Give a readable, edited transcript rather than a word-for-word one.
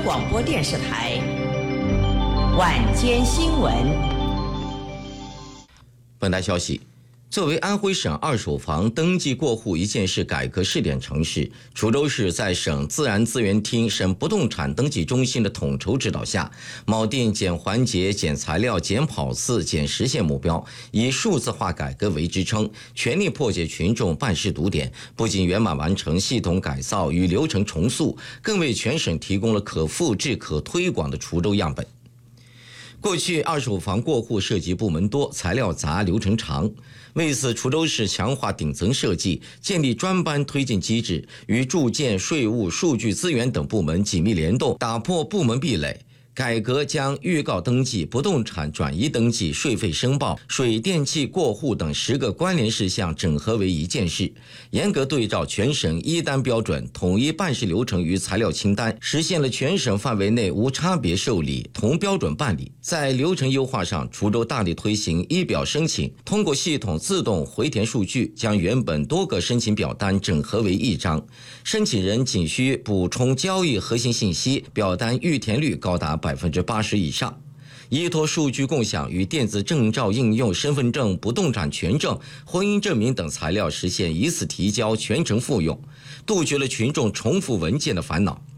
广播电视台晚间新闻。 本台消息，作为安徽省二手房登记过户一件事改革试点城市，滁州市在省自然资源厅、省不动产登记中心的统筹指导下，锚定减环节、减材料、减跑次、减时限目标，以数字化改革为支撑，全力破解群众办事堵点，不仅圆满完成系统改造与流程重塑，更为全省提供了可复制、可推广的滁州样本。过去二手房过户涉及部门多、材料杂、流程长，为此滁州市强化顶层设计，建立专班推进机制，与住建、税务、数据资源等部门紧密联动，打破部门壁垒。改革将预告登记、不动产转移登记、税费申报、水电气过户等10个关联事项整合为一件事，严格对照全省一单标准，统一办事流程与材料清单，实现了全省范围内无差别受理、同标准办理。在流程优化上，滁州大力推行一表申请，通过系统自动回填数据，将原本多个申请表单整合为一张，申请人仅需补充交易核心信息，表单预填率高达80%以上。依托数据共享与电子证照应用，身份证、不动产权证、婚姻证明等材料实现一次提交，全程复用，杜绝了群众重复文件的烦恼。